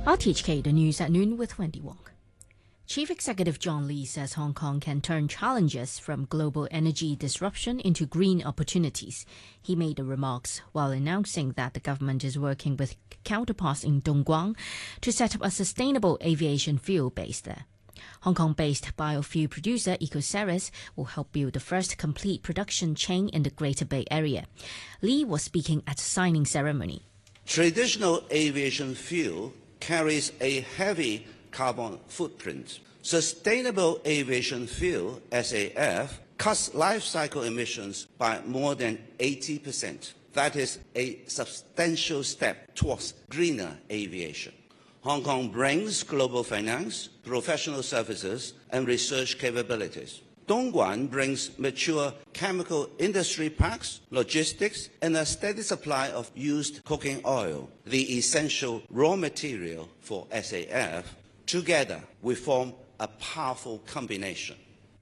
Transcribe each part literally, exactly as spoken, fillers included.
R T H K, the news at noon with Wendy Wong. Chief Executive John Lee says Hong Kong can turn challenges from global energy disruption into green opportunities. He made the remarks while announcing that the government is working with counterparts in Dongguan to set up a sustainable aviation fuel base there. Hong Kong-based biofuel producer Ecoceres will help build the first complete production chain in the Greater Bay Area. Lee was speaking at a signing ceremony. Traditional aviation fuel carries a heavy carbon footprint. Sustainable aviation fuel, S A F, cuts life cycle emissions by more than eighty percent. That is a substantial step towards greener aviation. Hong Kong brings global finance, professional services, and research capabilities. Dongguan brings mature chemical industry parks, logistics, and a steady supply of used cooking oil, the essential raw material for S A F. Together, we form a powerful combination.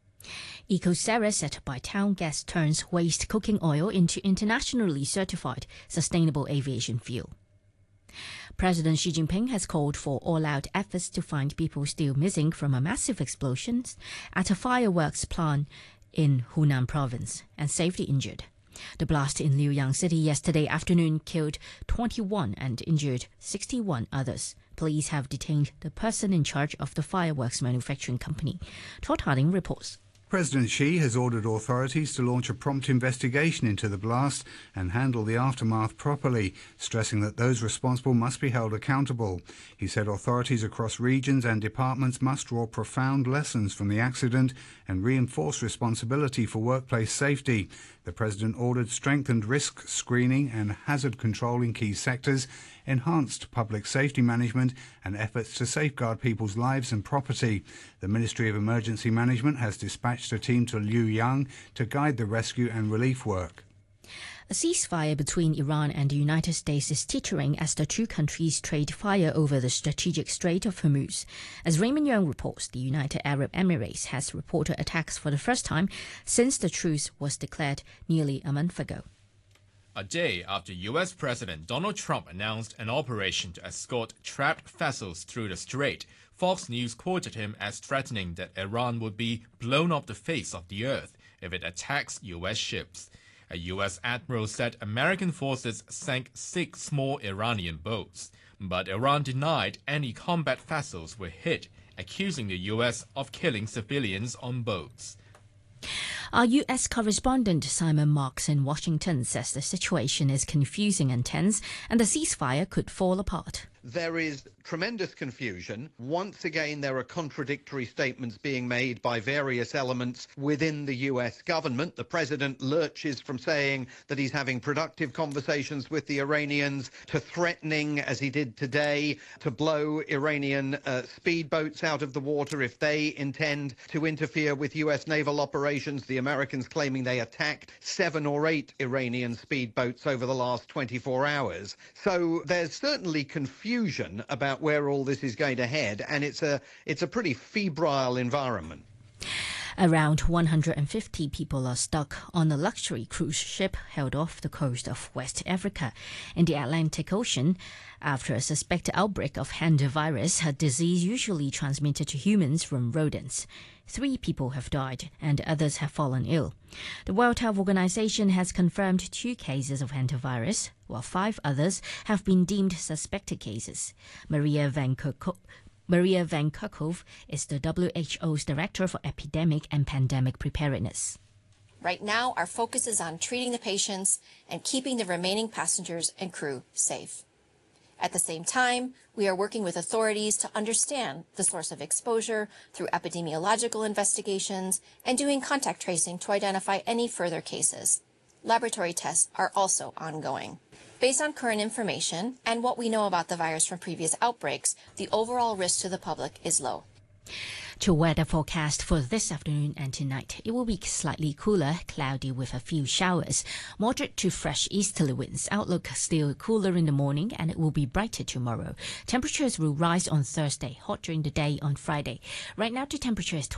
Ecoceres at Baitown Gas turns waste cooking oil into internationally certified sustainable aviation fuel. President Xi Jinping has called for all-out efforts to find people still missing from a massive explosion at a fireworks plant in Hunan province and save the injured. The blast in Liuyang City yesterday afternoon killed twenty-one and injured sixty-one others. Police have detained the person in charge of the fireworks manufacturing company. Todd Harding reports. President Xi has ordered authorities to launch a prompt investigation into the blast and handle the aftermath properly, stressing that those responsible must be held accountable. He said authorities across regions and departments must draw profound lessons from the accident and reinforce responsibility for workplace safety. The president ordered strengthened risk screening and hazard control in key sectors, enhanced public safety management and efforts to safeguard people's lives and property. The Ministry of Emergency Management has dispatched a team to Liuyang to guide the rescue and relief work. A ceasefire between Iran and the United States is teetering as the two countries trade fire over the strategic Strait of Hormuz. As Raymond Young reports, the United Arab Emirates has reported attacks for the first time since the truce was declared nearly a month ago. A day after U S President Donald Trump announced an operation to escort trapped vessels through the strait, Fox News quoted him as threatening that Iran would be blown off the face of the earth if it attacks U S ships. A U S admiral said American forces sank six small Iranian boats, but Iran denied any combat vessels were hit, accusing the U S of killing civilians on boats. Our U S correspondent Simon Marks in Washington says the situation is confusing and tense, and the ceasefire could fall apart. There is tremendous confusion. Once again, there are contradictory statements being made by various elements within the U S government. The president lurches from saying that he's having productive conversations with the Iranians to threatening, as he did today, to blow Iranian uh, speedboats out of the water if they intend to interfere with U S naval operations. The Americans claiming they attacked seven or eight Iranian speedboats over the last twenty-four hours. So there's certainly confusion about where all this is going to head, and it's a it's a pretty febrile environment. Around one hundred fifty people are stuck on a luxury cruise ship held off the coast of West Africa in the Atlantic Ocean after a suspected outbreak of hantavirus, a disease usually transmitted to humans from rodents. Three people have died and others have fallen ill. The World Health Organization has confirmed two cases of hantavirus, while five others have been deemed suspected cases. Maria Van Kerkhove Maria Van Kerkhove is the W H O's Director for Epidemic and Pandemic Preparedness. Right now, our focus is on treating the patients and keeping the remaining passengers and crew safe. At the same time, we are working with authorities to understand the source of exposure through epidemiological investigations and doing contact tracing to identify any further cases. Laboratory tests are also ongoing. Based on current information and what we know about the virus from previous outbreaks, the overall risk to the public is low. To weather forecast for this afternoon and tonight. It will be slightly cooler, cloudy with a few showers. Moderate to fresh easterly winds. Outlook still cooler in the morning and it will be brighter tomorrow. Temperatures will rise on Thursday, hot during the day on Friday. Right now the temperature is twenty.